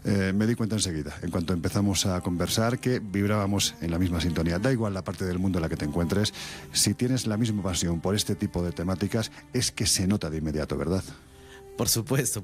Me di cuenta enseguida, en cuanto empezamos a conversar, que vibrábamos en la misma sintonía. Da igual la parte del mundo en la que te encuentres, si tienes la misma pasión por este tipo de temáticas, es que se nota de inmediato, ¿verdad? Por supuesto.